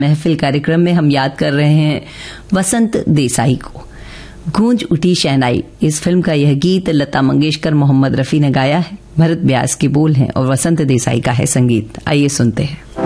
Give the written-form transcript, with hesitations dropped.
महफिल कार्यक्रम में हम याद कर रहे हैं वसंत देसाई को। गूंज उठी शहनाई, इस फिल्म का यह गीत लता मंगेशकर, मोहम्मद रफी ने गाया है। भरत व्यास के बोल हैं और वसंत देसाई का है संगीत। आइए सुनते हैं।